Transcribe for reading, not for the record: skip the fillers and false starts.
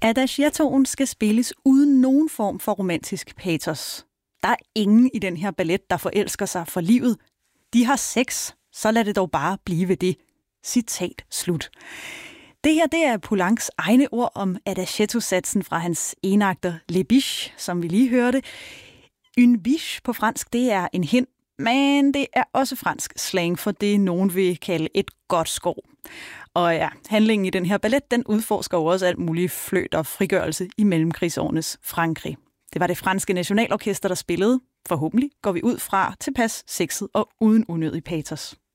Adagietoen skal spilles uden nogen form for romantisk patos. Der er ingen i den her ballet, der forelsker sig for livet. De har sex, så lad det dog bare blive ved det. Citat slut. Det her, det er Poulencs egne ord om adagietto-satsen fra hans enakter Les Biches, som vi lige hørte. Une biche på fransk, det er en hind, men det er også fransk slang for det, nogen vil kalde et godt skov. Og ja, handlingen i den her ballet, den udforsker jo også alt muligt fløt og frigørelse i mellemkrigsårenes Frankrig. Det var det franske nationalorkester, der spillede. Forhåbentlig går vi ud fra tilpas sexet og uden unødig patos.